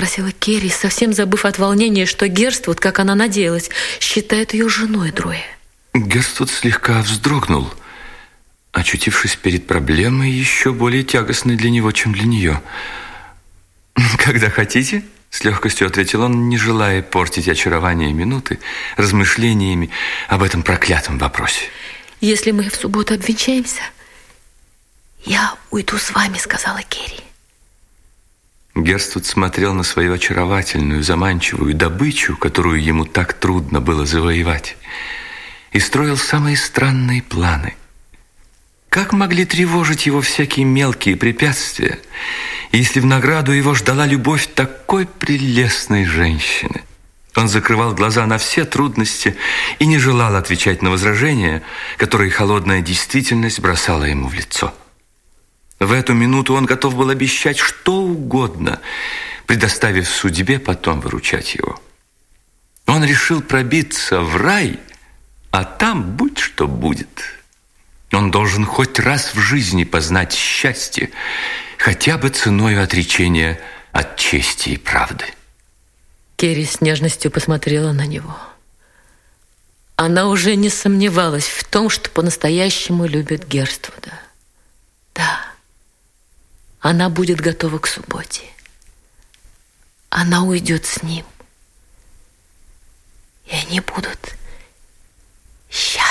спросила Керри, совсем забыв от волнения, что Герствуд, как она надеялась, считает ее женой Дроя. Герствуд слегка вздрогнул, очутившись перед проблемой еще более тягостной для него, чем для нее. «Когда хотите», — с легкостью ответил он, не желая портить очарование минуты размышлениями об этом проклятом вопросе. «Если мы в субботу обвенчаемся, я уйду с вами», — сказала Керри. Герствуд смотрел на свою очаровательную, заманчивую добычу, которую ему так трудно было завоевать, и строил самые странные планы. Как могли тревожить его всякие мелкие препятствия, если в награду его ждала любовь такой прелестной женщины? Он закрывал глаза на все трудности и не желал отвечать на возражения, которые холодная действительность бросала ему в лицо. В эту минуту он готов был обещать что угодно, предоставив судьбе потом выручать его. Он решил пробиться в рай, а там будь что будет. Он должен хоть раз в жизни познать счастье, хотя бы ценой отречения от чести и правды. Керри с нежностью посмотрела на него. Она уже не сомневалась в том, что по-настоящему любит Герствуда. Да, она будет готова к субботе. Она уйдет с ним. И они будут счастливы.